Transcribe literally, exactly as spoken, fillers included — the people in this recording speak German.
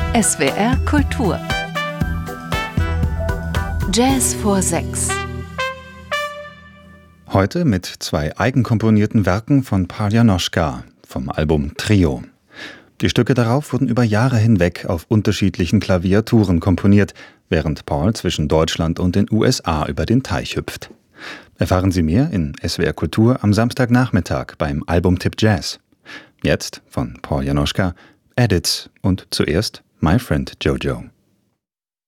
S W R Kultur Jazz vor sechs. Heute mit zwei eigenkomponierten Werken von Paul Janoschka vom Album Trio. Die Stücke darauf wurden über Jahre hinweg auf unterschiedlichen Klaviaturen komponiert, während Paul zwischen Deutschland und den U S A über den Teich hüpft. Erfahren Sie mehr in S W R Kultur am Samstagnachmittag beim Albumtipp Jazz. Jetzt von Paul Janoschka, Edits und zuerst My Friend Jojo.